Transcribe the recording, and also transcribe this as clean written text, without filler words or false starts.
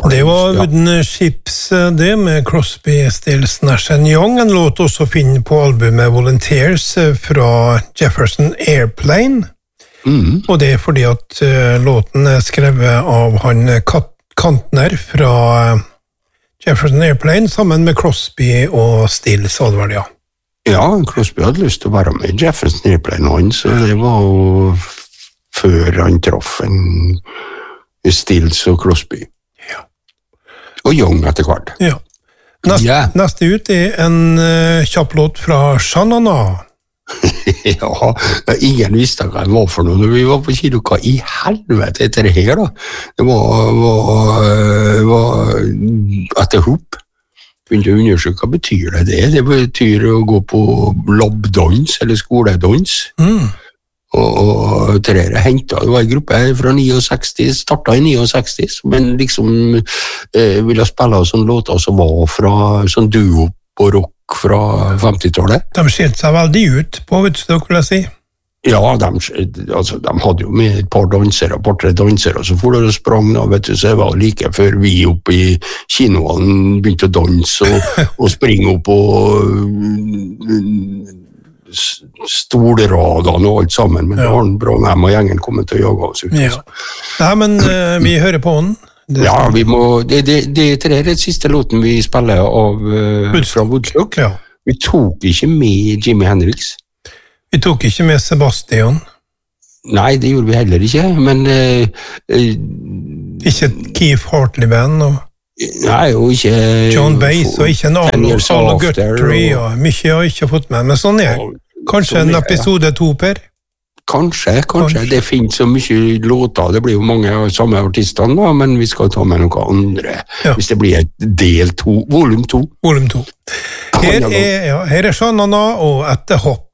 Det var Wooden Ships, det med Crosby, Stills, Nash & Young, en låt også å finne på albumet Volunteers fra Jefferson Airplane. Og det fordi at låten skrevet av han Kantner fra Jefferson Airplane sammen med Crosby og Stills, hadde vel, ja. Ja, Crosby hadde lyst til å være med i Jefferson Airplane han, så det var jo før han traff en Stills og Crosby. Ja. Og Young etter hvert. Ja. Neste ut en kjapp låt fra Sha-Na-Na. Ja, ingen visste hva det var for noe når vi var på kino. Hva i helvete etter det her da? Det var etter hop. Begynte å undersøke hva betyr det. Det betyr å gå på labdans eller skoledans. Og Terere hentet, det var en gruppe fra 69, startet i 69, men liksom ville spille sånne låter som var fra sånn duo og rock fra 50-tallet. De skilte seg veldig ut på Woodstock, vil jeg si. Ja, de hadde jo med et par tre dansere, så for det sprang da, vet du, så det var like før vi oppe i kinoen begynte å danse og springe opp på stolradene og alt sammen, men da har Brandheim og gjengen kommet til å jage oss ut. Ja. Nei, men vi hører på den. Ja, vi må, det er den siste låten vi spiller av fra Woodstock. Ja. Vi tok ikke med Jimi Hendrix. Vi tok ikke med Sebastian. Nei, det gjorde vi heller ikke, men ikke Keith Hartley Band og nei, og ikke John Bass og ikke en Arlo Guthrie og mye har jeg ikke fått med, men sånn er kanskje en episode 2, Per? Kanskje. Det finnes så mye låter, det blir jo mange av samme artistene da, men vi skal ta med noen andre, hvis det blir et del 2, volum 2. Volum 2. Her er Sha-Na-Na og Etter hopp.